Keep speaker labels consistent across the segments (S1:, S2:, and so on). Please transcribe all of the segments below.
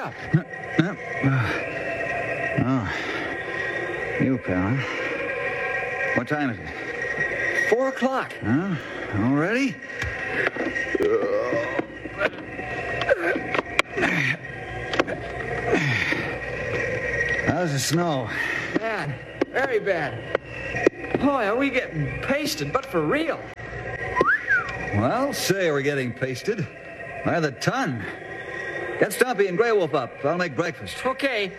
S1: up?
S2: Oh, you, pal. Huh? What time is it?
S1: 4 o'clock.
S2: Huh? All ready? How's the snow?
S1: Bad. Very bad. Boy, are we getting pasted, but for real.
S2: Well, say we're getting pasted. By the ton. Get Stumpy and Grey Wolf up. I'll make breakfast.
S1: Okay.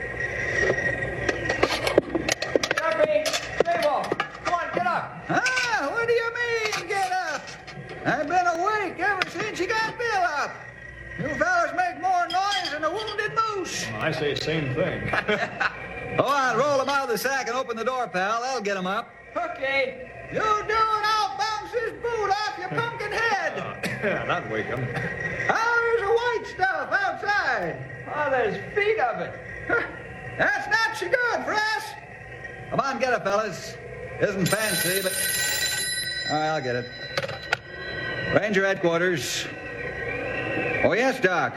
S1: Stumpy, Grey Wolf, come on, get up.
S2: Ah, what do you mean, get up? I've been awake ever since you got Bill up. You fellas make more noise than a wounded moose.
S3: Well, I say same thing.
S2: Go on, roll him out of the sack and open the door, pal. That'll get him up.
S1: Okay.
S2: You do it, I'll bounce his boot off your pumpkin head.
S3: That'd wake him.
S2: There's a white stuff outside.
S1: Oh, there's feet of it.
S2: That's not so good for us. Come on, get it, fellas. Isn't fancy, but... All right, I'll get it. Ranger headquarters. Oh, yes, Doc.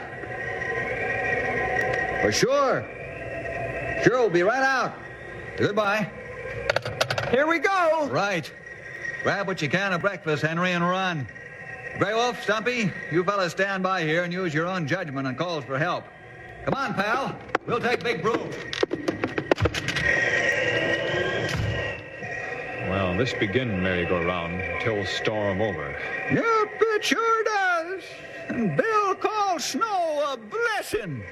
S2: For sure. Sure, we'll be right out. Goodbye.
S1: Here we go.
S2: Right. Grab what you can of breakfast, Henry, and run. Grey Wolf, Stumpy, you fellas stand by here and use your own judgment on calls for help. Come on, pal. We'll take Big Broom.
S3: Well, this begin merry-go-round till storm over.
S2: Yep, it sure does. And Bill calls snow a blessing.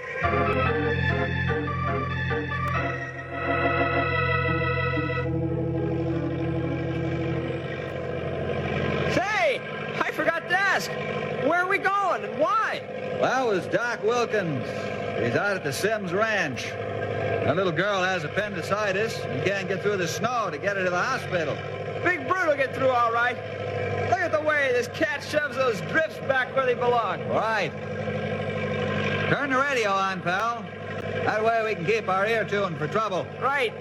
S1: Say, I forgot to ask. Where are we going and why?
S2: That was Doc Wilkins. He's out at the Sims Ranch. That little girl has appendicitis. He can't get through the snow to get her to the hospital.
S1: Big Brute will get through all right. Look at the way this cat shoves those drifts back where they belong.
S2: Right. Turn the radio on, pal. That way we can keep our ear tuned for trouble.
S1: Right.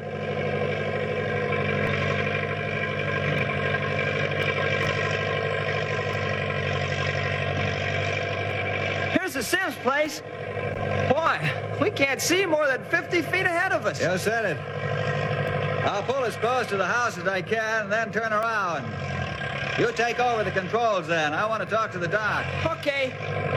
S1: Here's the Sims place. Boy, we can't see more than 50 feet ahead of us.
S2: You said it. I'll pull as close to the house as I can and then turn around. You take over the controls then. I want to talk to the doc.
S1: Okay.